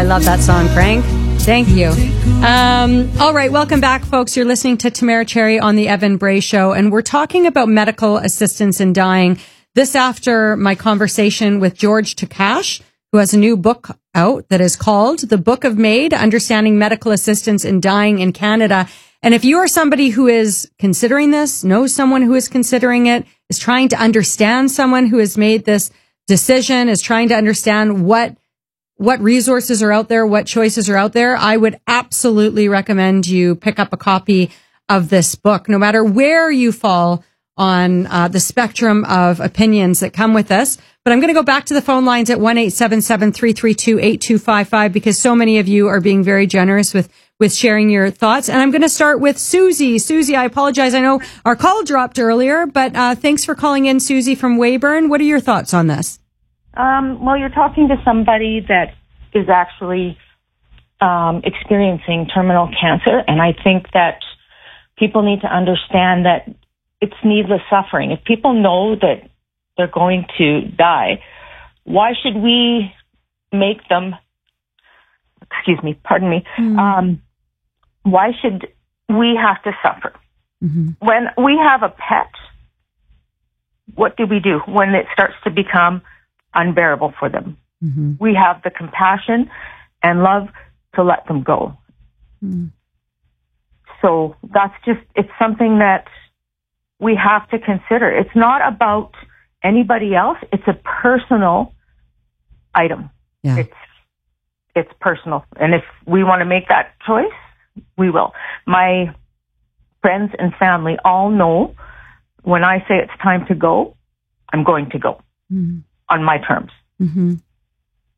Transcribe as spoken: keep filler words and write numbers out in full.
love that song, Frank. Thank you. Um, all right, welcome back, folks. You're listening to Tamara Cherry on the Evan Bray Show, and we're talking about medical assistance in dying. This after my conversation with George Takash, who has a new book out that is called The Book of Made, Understanding Medical Assistance in Dying in Canada. And if you are somebody who is considering this, knows someone who is considering it, is trying to understand someone who has made this decision, is trying to understand what what resources are out there, what choices are out there, I would absolutely recommend you pick up a copy of this book, no matter where you fall on uh, the spectrum of opinions that come with this. But I'm going to go back to the phone lines at one eight seven seven, three three two, eight two five five because so many of you are being very generous with with sharing your thoughts. And I'm going to start with Susie. Susie, I apologize. I know our call dropped earlier, but uh, thanks for calling in, Susie from Weyburn. What are your thoughts on this? Um, well, you're talking to somebody that is actually um, experiencing terminal cancer, and I think that people need to understand that it's needless suffering. If people know that they're going to die, why should we make them, excuse me, pardon me, mm. um, why should we have to suffer? Mm-hmm. When we have a pet, what do we do when it starts to become unbearable for them? Mm-hmm. We have the compassion and love to let them go. Mm. So that's just, it's something that we have to consider. It's not about anybody else. It's a personal item. Yeah. It's, it's personal. And if we want to make that choice, we will. My friends and family all know when I say it's time to go, I'm going to go mm. on my terms. Mm-hmm.